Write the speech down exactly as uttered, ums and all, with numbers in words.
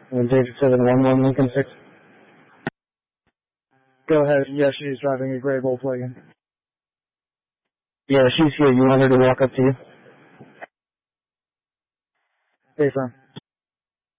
And David seven one one Lincoln six. Go ahead. Yes, she's driving a gray Volkswagen. Yeah, she's here. You want her to walk up to you? Hey, firm.